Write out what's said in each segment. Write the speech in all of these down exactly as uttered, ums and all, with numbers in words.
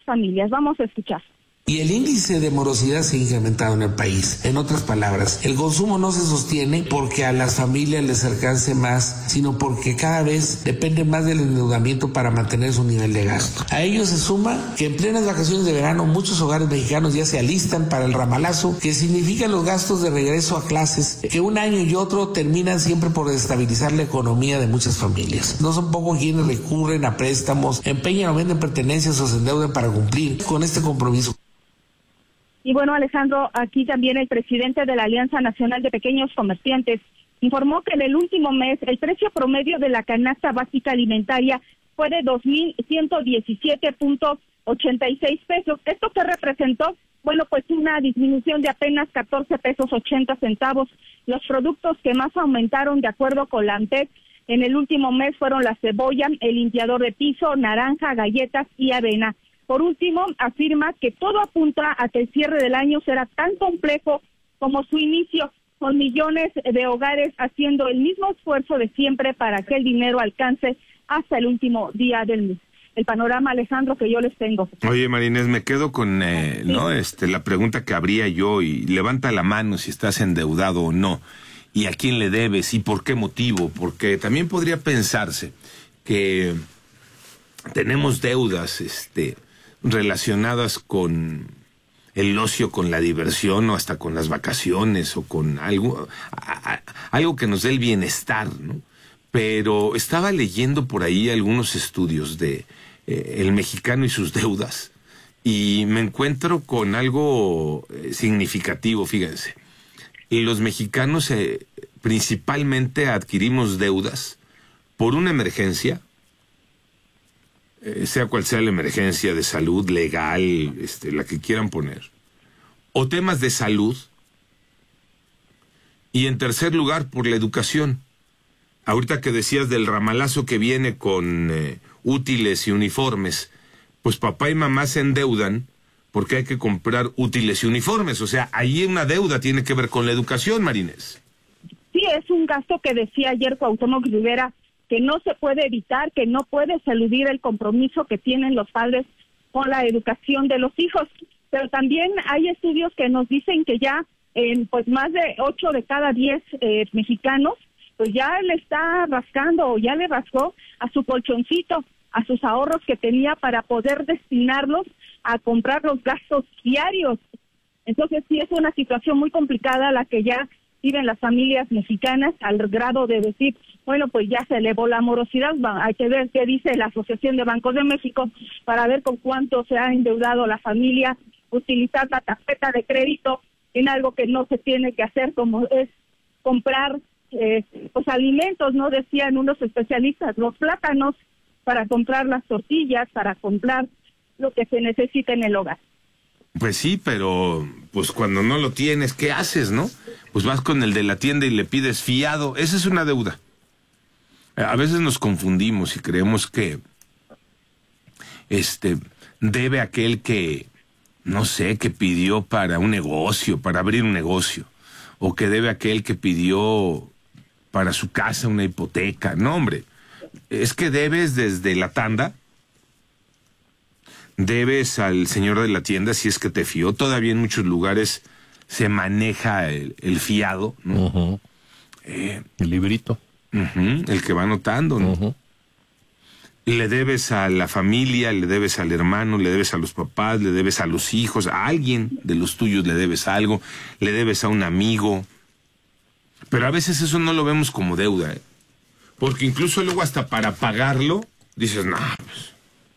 familias. Vamos a escuchar. Y el índice de morosidad sigue incrementado en el país. En otras palabras, el consumo no se sostiene porque a las familias les alcance más, sino porque cada vez depende más del endeudamiento para mantener su nivel de gasto. A ello se suma que en plenas vacaciones de verano muchos hogares mexicanos ya se alistan para el ramalazo, que significa los gastos de regreso a clases, que un año y otro terminan siempre por desestabilizar la economía de muchas familias. No son pocos quienes recurren a préstamos, empeñan o venden pertenencias o se endeudan para cumplir con este compromiso. Y bueno, Alejandro, aquí también el presidente de la Alianza Nacional de Pequeños Comerciantes informó que en el último mes el precio promedio de la canasta básica alimentaria fue de dos mil ciento diecisiete punto ochenta y seis pesos. ¿Esto qué representó? Bueno, pues una disminución de apenas catorce pesos ochenta centavos. Los productos que más aumentaron, de acuerdo con la ANTED, en el último mes fueron la cebolla, el limpiador de piso, naranja, galletas y avena. Por último, afirma que todo apunta a que el cierre del año será tan complejo como su inicio, con millones de hogares haciendo el mismo esfuerzo de siempre para que el dinero alcance hasta el último día del mes. El panorama, Alejandro, que yo les tengo. Oye, Marinés, me quedo con eh, sí. no este la pregunta que habría yo, y levanta la mano si estás endeudado o no, y a quién le debes y por qué motivo, porque también podría pensarse que tenemos deudas, este... relacionadas con el ocio, con la diversión o hasta con las vacaciones o con algo a, a, algo que nos dé el bienestar, ¿no? Pero estaba leyendo por ahí algunos estudios de eh, el mexicano y sus deudas y me encuentro con algo eh, significativo, fíjense. Y los mexicanos eh, principalmente adquirimos deudas por una emergencia, sea cual sea la emergencia de salud, legal, este, la que quieran poner, o temas de salud, y en tercer lugar, por la educación. Ahorita que decías del ramalazo que viene con eh, útiles y uniformes, pues papá y mamá se endeudan porque hay que comprar útiles y uniformes, o sea, ahí una deuda tiene que ver con la educación, Marinés. Sí, es un gasto que decía ayer Cuauhtémoc Rivera, que no se puede evitar, que no puedes eludir el compromiso que tienen los padres con la educación de los hijos. Pero también hay estudios que nos dicen que ya en pues más de ocho de cada diez eh, mexicanos, pues ya le está rascando o ya le rascó a su colchoncito, a sus ahorros que tenía para poder destinarlos a comprar los gastos diarios. Entonces sí es una situación muy complicada la que ya viven las familias mexicanas, al grado de decir, bueno, pues ya se elevó la morosidad, hay que ver qué dice la Asociación de Bancos de México para ver con cuánto se ha endeudado la familia, utilizar la tarjeta de crédito en algo que no se tiene que hacer, como es comprar eh, pues alimentos, ¿no? Decían unos especialistas, los plátanos para comprar las tortillas, para comprar lo que se necesita en el hogar. Pues sí, pero pues cuando no lo tienes, ¿qué haces, no? Pues vas con el de la tienda y le pides fiado. Esa es una deuda. A veces nos confundimos y creemos que este debe aquel que, no sé, que pidió para un negocio, para abrir un negocio, o que debe aquel que pidió para su casa una hipoteca. No, hombre, es que debes desde la tanda. Debes al señor de la tienda si es que te fió. Todavía en muchos lugares se maneja el, el fiado, ¿no? Uh-huh. Eh, el librito. Uh-huh, el que va anotando, ¿no? Uh-huh. Le debes a la familia, le debes al hermano, le debes a los papás, le debes a los hijos, a alguien de los tuyos le debes algo, le debes a un amigo. Pero a veces eso no lo vemos como deuda, ¿eh? Porque incluso luego hasta para pagarlo, dices, no, nah, pues...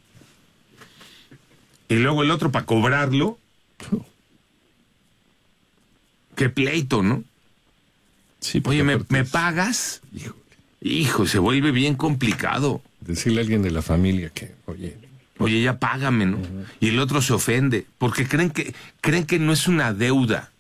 Y luego el otro para cobrarlo. Qué pleito, ¿no? Sí, oye, ¿me, ¿me pagas? Híjole. Hijo, se vuelve bien complicado. Decirle a alguien de la familia que, oye... Oye, ya págame, ¿no? Uh-huh. Y el otro se ofende, porque creen que, creen que no es una deuda.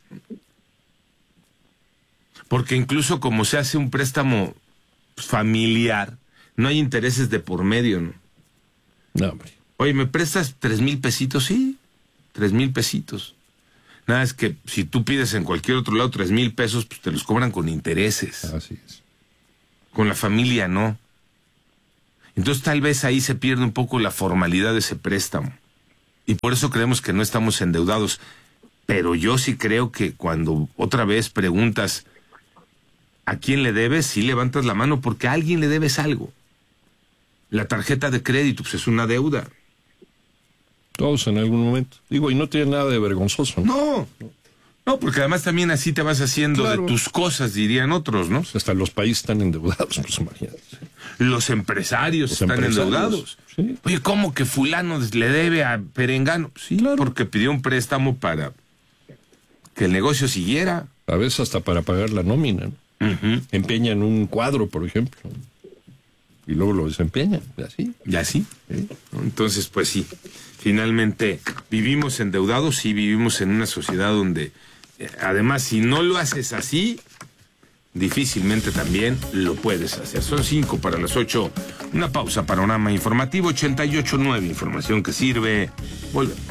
Porque incluso como se hace un préstamo familiar, no hay intereses de por medio, ¿no? No, hombre. Oye, ¿me prestas tres mil pesitos? Sí, tres mil pesitos. Nada, es que si tú pides en cualquier otro lado tres mil pesos, pues te los cobran con intereses. Así es. Con la familia no. Entonces tal vez ahí se pierde un poco la formalidad de ese préstamo. Y por eso creemos que no estamos endeudados. Pero yo sí creo que cuando otra vez preguntas a quién le debes, sí levantas la mano porque a alguien le debes algo. La tarjeta de crédito, pues es una deuda. Todos en algún momento. Digo, y no tiene nada de vergonzoso, ¿no? No, no, porque además también así te vas haciendo Claro. de tus cosas, dirían otros, ¿no? Hasta los países están endeudados, pues imagínate. Los empresarios Los están empresarios, endeudados. sí. Oye, ¿cómo que fulano le debe a Perengano? Sí, Claro. porque pidió un préstamo para que el negocio siguiera. A veces hasta para pagar la nómina, ¿no? Uh-huh. Empeñan un cuadro, por ejemplo, y luego lo desempeñan, y así. Y así. ¿Sí? Entonces, pues sí, finalmente vivimos endeudados y vivimos en una sociedad donde, eh, además, si no lo haces así, difícilmente también lo puedes hacer. Son cinco para las ocho. Una pausa, panorama informativo ochenta y ocho punto nueve, información que sirve. Volvemos.